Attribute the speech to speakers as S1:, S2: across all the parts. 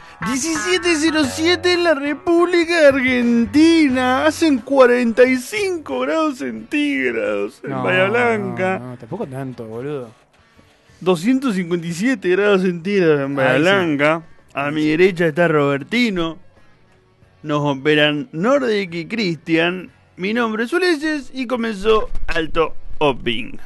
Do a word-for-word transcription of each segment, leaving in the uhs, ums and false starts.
S1: diecisiete cero siete en la República Argentina. Hacen cuarenta y cinco grados centígrados en
S2: No,
S1: Bahía Blanca.
S2: No, no, tampoco tanto, boludo.
S1: doscientos cincuenta y siete grados centígrados en Bahía
S2: Ahí sí.
S1: Blanca. A mi derecha está Robertino. Nos operan Nordic y Cristian. Mi nombre es Ulises y comenzó Alto Oping.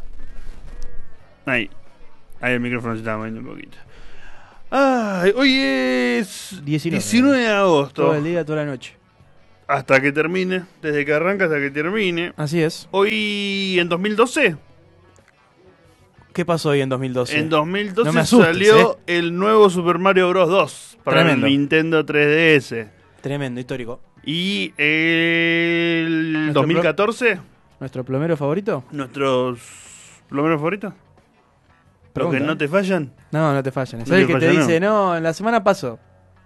S1: Ahí. Ahí el micrófono se está moviendo un poquito. Ay, hoy es
S2: diecinueve.
S1: diecinueve de agosto.
S2: Todo el día, toda la noche.
S1: Hasta que termine. Desde que arranca hasta que termine.
S2: Así es.
S1: Hoy en dos mil doce.
S2: ¿Qué pasó hoy en dos mil doce?
S1: En dos mil doce
S2: No me asustes,
S1: salió
S2: eh.
S1: el nuevo Super Mario Bros. dos para
S2: Tremendo.
S1: el Nintendo tres D S.
S2: Tremendo, histórico.
S1: Y el
S2: Nuestro
S1: dos mil catorce,
S2: ¿Nuestro plomero favorito?
S1: nuestros plomeros favoritos. Los
S2: Pregunta,
S1: que no
S2: ¿eh?
S1: te fallan.
S2: No, no te fallan. Es
S1: No
S2: el
S1: te
S2: que te
S1: fallan,
S2: dice, no, en la semana pasó.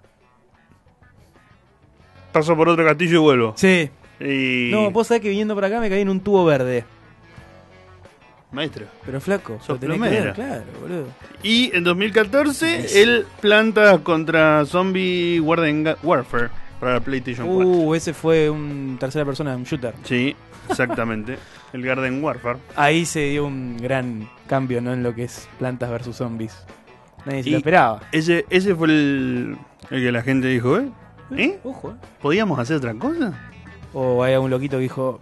S1: Paso por otro castillo y vuelvo.
S2: Sí.
S1: Y...
S2: No, vos sabés que viniendo por acá me caí en un tubo verde.
S1: Maestro.
S2: Pero flaco,
S1: Sos
S2: lo tenés que
S1: plomero.
S2: ver, claro, boludo.
S1: Y en dos mil catorce,
S2: Sí.
S1: el Planta contra Zombie Garden Ga- Warfare para la PlayStation cuatro.
S2: Uh, ese fue un tercera persona, un shooter.
S1: Sí, exactamente. El Garden Warfare.
S2: Ahí se dio un gran cambio, ¿no? En lo que es Plantas versus Zombies. Nadie se
S1: Y-
S2: lo esperaba.
S1: Ese, ese fue el, el que la gente dijo, ¿eh? ¿Eh?
S2: Ojo, ¿eh?
S1: ¿Podíamos hacer otra cosa?
S2: O hay algún loquito que dijo,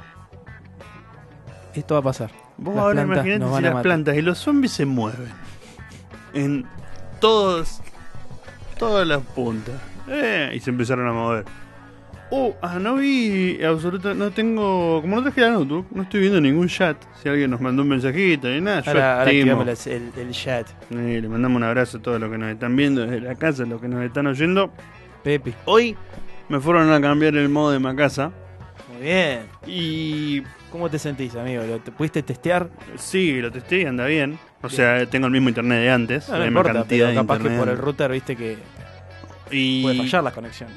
S2: esto va a pasar.
S1: Vos
S2: Las
S1: ahora
S2: plantas
S1: imaginate
S2: nos
S1: si
S2: van a
S1: las
S2: matar.
S1: plantas y los zombies se mueven en todos, todas las puntas. Eh, y se empezaron a mover. Oh, ah, no vi absoluta, no tengo, como no traje la notebook, no estoy viendo ningún chat. Si alguien nos mandó un mensajito ni nada, yo
S2: Ahora, ahora
S1: estimo.
S2: activamos el, el chat.
S1: Eh, le mandamos un abrazo a todos los que nos están viendo desde la casa, los que nos están oyendo.
S2: Pepe.
S1: Hoy me fueron a cambiar el modo de mi casa
S2: Muy bien.
S1: y
S2: ¿Cómo te sentís, amigo? ¿Lo te pudiste testear?
S1: sí, lo testé y anda bien. O
S2: Bien.
S1: sea, tengo el mismo internet de antes,
S2: No,
S1: la
S2: no
S1: misma
S2: importa,
S1: cantidad
S2: pero
S1: de
S2: capaz que
S1: internet.
S2: por el router, viste que
S1: y
S2: puede fallar la conexión.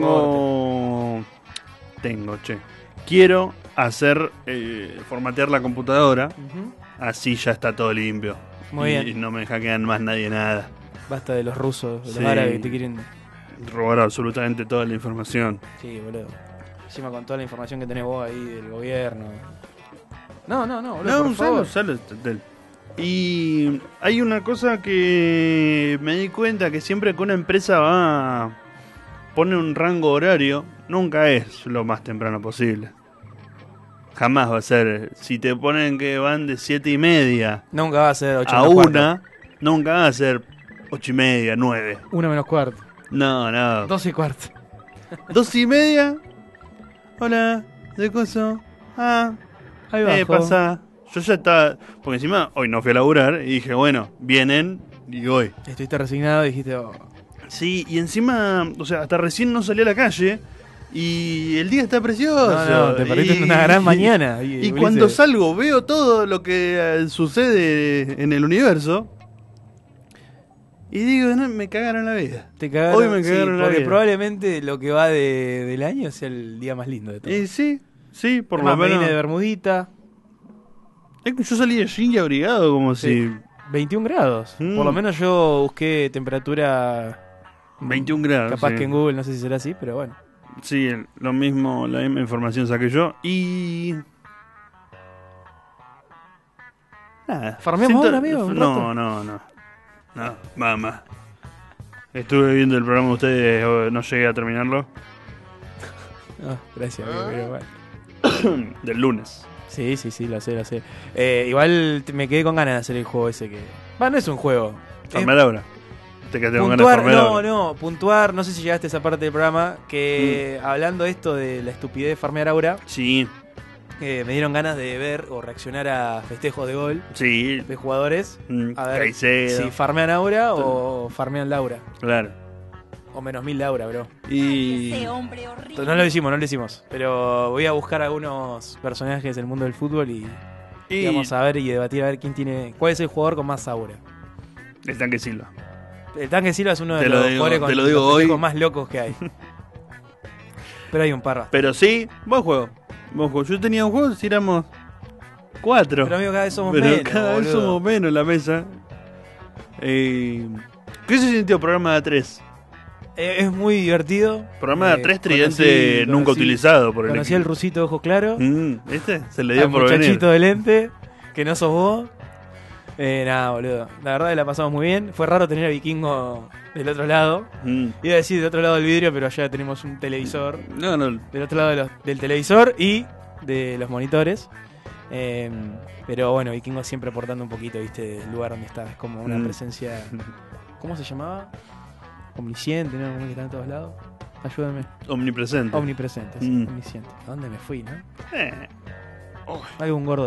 S1: tengo tengo, che. Quiero hacer eh, formatear la computadora,
S2: Ujú.
S1: así ya está todo limpio.
S2: Muy
S1: y,
S2: bien.
S1: y no me hackean más nadie nada.
S2: Basta de los rusos, de los
S1: Sí.
S2: árabes que te quieren...
S1: Robar absolutamente toda la información.
S2: Sí, boludo. Encima con toda la información que tenés vos ahí del gobierno. No, no, no, boludo,
S1: No,
S2: por favor.
S1: usalo, usalo, Tel. Y hay una cosa que me di cuenta, que siempre que una empresa va pone un rango horario, nunca es lo más temprano posible. Jamás va a ser. Si te ponen que van de siete y media
S2: Nunca va a ser ocho
S1: a
S2: menos cuarto.
S1: una, nunca va a ser ocho y media, nueve.
S2: Una menos cuarto.
S1: No, no.
S2: Doce y cuarto.
S1: Dos y media. Hola, ¿de coso? Ah,
S2: Ahí
S1: eh,
S2: bajo.
S1: pasa. Yo ya estaba. Porque encima hoy no fui a laburar y dije, bueno, vienen y voy.
S2: Estuviste resignado y dijiste, oh,
S1: Sí, y encima, o sea, hasta recién no salí a la calle y el día está precioso.
S2: no, no, te perdiste
S1: Y-
S2: una gran mañana.
S1: Y,
S2: Ulises.
S1: cuando salgo veo todo lo que eh, sucede en el universo y digo, no, me cagaron la vida.
S2: Te cagaron,
S1: Hoy me
S2: sí,
S1: cagaron la
S2: porque
S1: vida.
S2: probablemente lo que va de, del año sea el día más lindo de todo.
S1: Y sí, sí, por
S2: Es
S1: lo
S2: más, me
S1: menos.
S2: vine de bermudita,
S1: Es que yo salí de jean y abrigado como
S2: Sí.
S1: si...
S2: veintiún grados.
S1: Mm.
S2: Por lo menos yo busqué temperatura...
S1: veintiún grados.
S2: Capaz
S1: sí.
S2: que en Google, no sé si será así, pero bueno.
S1: Sí, el- lo mismo, la misma información saqué yo. Y... Nada.
S2: ¿Farmeamos ahora, amigo, un
S1: No,
S2: rato?
S1: no, no. No, mamá. Estuve viendo el programa de ustedes, eh, no llegué a terminarlo.
S2: Ah, gracias, amigo, pero bueno.
S1: Del lunes.
S2: Sí, sí, sí, lo sé, lo sé. Eh, igual te- me quedé con ganas de hacer el juego ese que... Va, no es un juego. Es
S1: Farmear ahora. Te quedaste con ganas de
S2: puntuar,
S1: farmear
S2: no,
S1: ahora.
S2: no, puntuar, no sé si llegaste a esa parte del programa, que
S1: Mm.
S2: hablando de esto de la estupidez de farmear aura,
S1: Sí,
S2: eh, me dieron ganas de ver o reaccionar a festejos de gol
S1: sí.
S2: de jugadores.
S1: Mm,
S2: A ver
S1: Caicedo,
S2: si farmean aura o farmean Laura.
S1: claro.
S2: O menos mil Laura, bro.
S1: Y...
S3: Ese hombre horrible.
S2: No lo hicimos, no lo hicimos. Pero voy a buscar algunos personajes del mundo del fútbol y, y
S1: y
S2: vamos a ver y debatir a ver quién tiene. ¿Cuál es el jugador con más aura?
S1: el tanque Silva.
S2: El Tanque Silva es uno de
S1: Te lo
S2: los
S1: digo-
S2: jugadores con
S1: te lo digo
S2: los festejos
S1: hoy.
S2: más locos que hay. Pero hay un par.
S1: Pero sí, buen juego. Buen juego. Yo tenía un juego si éramos cuatro.
S2: Pero amigo, cada vez somos
S1: Pero
S2: menos.
S1: cada vez
S2: boludo.
S1: somos menos en la mesa. Eh, ¿Qué se sintió programa de A tres?
S2: Eh, es muy divertido.
S1: Programa de
S2: Eh,
S1: tres tridente
S2: conocí-
S1: nunca
S2: conocí-
S1: utilizado por el
S2: Conocí al
S1: equipo.
S2: rusito de ojos claros.
S1: Mm, ¿Viste? Se le dio
S2: Al
S1: por
S2: muchachito
S1: venir.
S2: de lente, que no sos vos. Eh, nada, boludo. La verdad que la pasamos muy bien. Fue raro tener a Vikingo del otro lado.
S1: Mm.
S2: Iba a decir del otro lado del vidrio, pero allá tenemos un televisor.
S1: No, no.
S2: Del otro lado de los- del televisor y de los monitores. Eh, pero bueno, Vikingo siempre aportando un poquito, viste, del lugar donde está. Es como una
S1: Mm.
S2: presencia. ¿Cómo se llamaba? Omnisciente, ¿no? Como que está en todos lados. Ayúdame.
S1: Omnipresente.
S2: Omnipresente, sí,
S1: Mm.
S2: omnisciente. ¿A dónde me fui, no?
S1: Eh,
S2: Hay un gordo